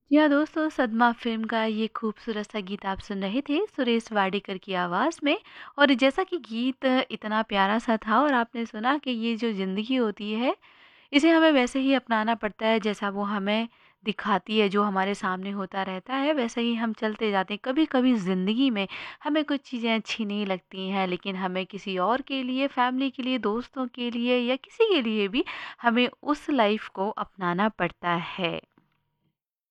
जी हाँ दोस्तों, सदमा फ़िल्म का ये खूबसूरत सा गीत आप सुन रहे थे सुरेश वाडेकर की आवाज़ में। और जैसा कि गीत इतना प्यारा सा था और आपने सुना कि ये जो ज़िंदगी होती है, इसे हमें वैसे ही अपनाना पड़ता है जैसा वो हमें दिखाती है, जो हमारे सामने होता रहता है वैसे ही हम चलते जाते हैं। कभी-कभी ज़िंदगी में हमें कुछ चीज़ें अच्छी नहीं लगती हैं, लेकिन हमें किसी और के लिए, फैमिली के लिए, दोस्तों के लिए या किसी के लिए भी हमें उस लाइफ़ को अपनाना पड़ता है।